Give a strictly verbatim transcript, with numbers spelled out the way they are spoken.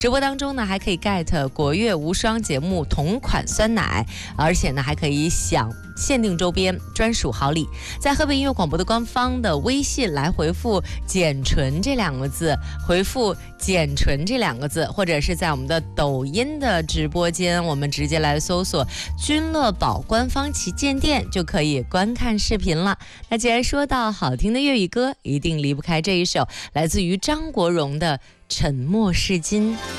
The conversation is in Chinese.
直播当中呢，还可以 get 国乐无双节目同款酸奶，而且呢还可以享限定周边专属好礼。在河北音乐广播的官方的微信来回复“简纯”这两个字，回复“简纯”这两个字，或者是在我们的抖音的直播间，我们直接来搜索“君乐宝官方旗舰店”就可以观看视频了。那既然说到好听的粤语歌，一定离不开这一首来自于张国荣的《沉默是金》。